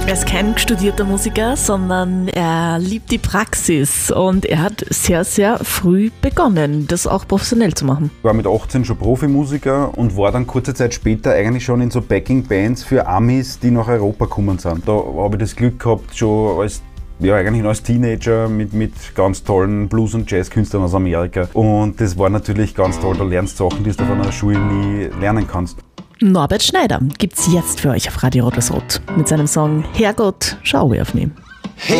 Er ist kein studierter Musiker, sondern er liebt die Praxis und er hat sehr, sehr früh begonnen, das auch professionell zu machen. Ich war mit 18 schon Profimusiker und war dann kurze Zeit später eigentlich schon in so Backing-Bands für Amis, die nach Europa gekommen sind. Da habe ich das Glück gehabt, schon eigentlich als Teenager mit ganz tollen Blues- und Jazzkünstlern aus Amerika. Und das war natürlich ganz toll, da lernst du Sachen, die du von einer Schule nie lernen kannst. Norbert Schneider gibt's jetzt für euch auf Radio Rot-Weiß-Rot mit seinem Song Herrgott, schau auf mich.